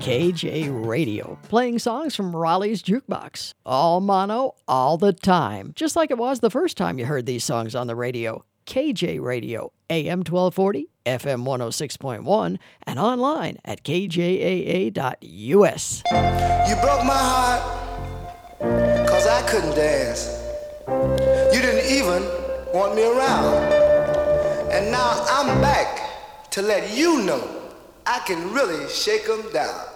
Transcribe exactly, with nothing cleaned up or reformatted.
K J Radio, playing songs from Raleigh's Jukebox. All mono, all the time. Just like it was the first time you heard these songs on the radio. K J Radio, A M twelve forty, F M one oh six point one, and online at K J A A dot U S. You broke my heart, cause I couldn't dance. You didn't even want me around. And now I'm back to let you know I can really shake 'em down.